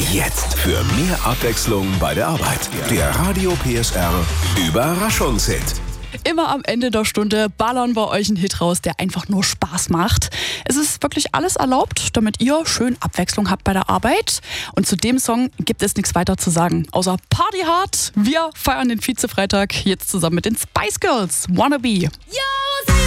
Jetzt für mehr Abwechslung bei der Arbeit. Der Radio PSR Überraschungshit. Immer am Ende der Stunde ballern wir euch einen Hit raus, der einfach nur Spaß macht. Es ist wirklich alles erlaubt, damit ihr schön Abwechslung habt bei der Arbeit. Und zu dem Song gibt es nichts weiter zu sagen, außer Party hard. Wir feiern den Vize-Freitag jetzt zusammen mit den Spice Girls. Wannabe. Yo!